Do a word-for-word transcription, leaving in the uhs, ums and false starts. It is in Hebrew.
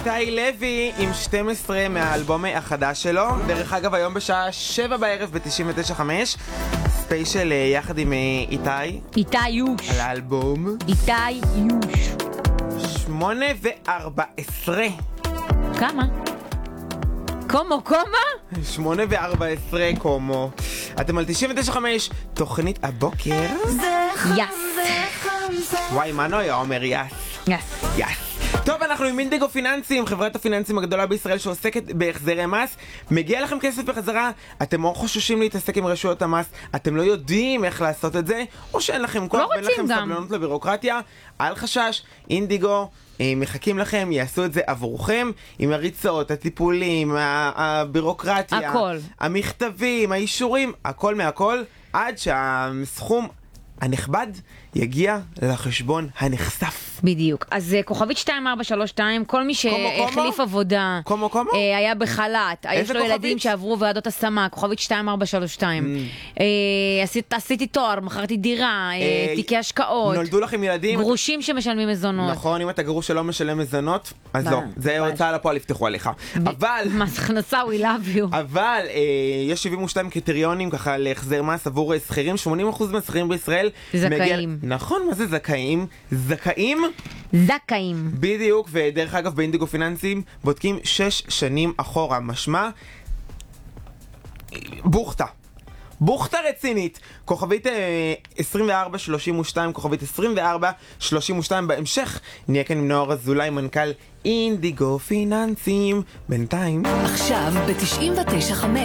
איתי לוי עם שתים עשרה מהאלבום החדש שלו. דרך אגב, היום בשעה שבע בערב ב-תשעים ותשע חמש ספיישל יחד עם איתי איתי יוש על האלבום איתי יוש. שמונה וארבע עשרה. כמה? קומו קומה? שמונה וארבע עשרה קומו. אתם על תשעים ותשע חמש, תוכנית הבוקר. יס וואי, מה נויה אומר יס? יס יס. טוב, אנחנו עם אינדיגו פיננסים, חברת הפיננסים הגדולה בישראל שעוסקת בהחזרי מס. מגיע לכם כסף בחזרה, אתם או חוששים להתעסק עם רשויות המס, אתם לא יודעים איך לעשות את זה, או שאין לכם כוח, לא ואין לכם גם. סבלנות לבירוקרטיה. אל חשש, אינדיגו מחכים לכם, יעשו את זה עבורכם, עם הריצות, הטיפולים, ה- הבירוקרטיה, הכל. המכתבים, האישורים, הכל מהכל, עד שהסכום הנכבד יגיע לחשבון הנחשף. בדיוק. אז uh, כוכבית שתיים ארבע שלוש שתיים, כל מי קומו, שהחליף קומו? עבודה, קומו, קומו? uh, היה בחל"ת, יש איזה לו כוכבית? ילדים שעברו ועדות השמה, כוכבית שתיים ארבע שלוש שתיים. Mm. Uh, עשית, עשיתי תואר, מכרתי דירה, אה, uh, תיקי השקעות, נולדו לכם ילדים? גרושים שמשלמים מזונות. נכון, אם אתה גרוש שלא משלם מזונות, אז ב- לא, זה ב- הוצאה לפועל יפתחו עליך. אבל, מס הכנסה, we love you. אבל, אה, יש שבעים ושתיים קריטריונים ככה להחזר מס עבור שכירים, שמונים אחוז מהשכירים בישראל. זכאים. מגיע... נכון, מה זה זכאים? זכאים? זכאים. בדיוק, ודרך אגב באינדיגו פיננסים בודקים שש שנים אחורה, משמע בוכתה. בוכתה רצינית. כוכבית אה, עשרים וארבע שלושים ושתיים, כוכבית עשרים וארבע שלושים ושתיים. בהמשך נהיה כאן עם נוער אזולאי, מנכ"ל אינדיגו פיננסים. בינתיים עכשיו ב-תשעים ותשע חמש